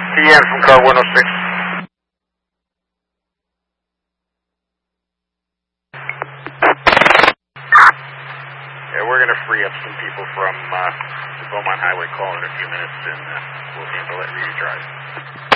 TN from car 106. Yeah, we're going to free up some people from the Beaumont Highway call in a few minutes, and we'll handle it. You drive.